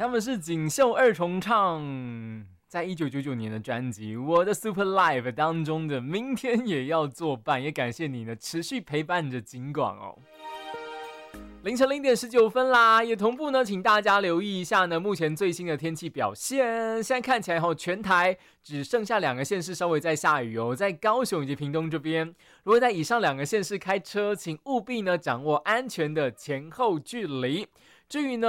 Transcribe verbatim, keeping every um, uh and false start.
他们是锦绣二重唱，在一九九九年的专辑《我的 Super Life》当中的《明天也要作伴》，也感谢你呢持续陪伴着警广哦。凌晨零点十九分啦，也同步呢，请大家留意一下呢，目前最新的天气表现。现在看起来吼，全台只剩下两个县市稍微在下雨哦，在高雄以及屏东这边。如果在以上两个县市开车，请务必呢掌握安全的前后距离。至于呢，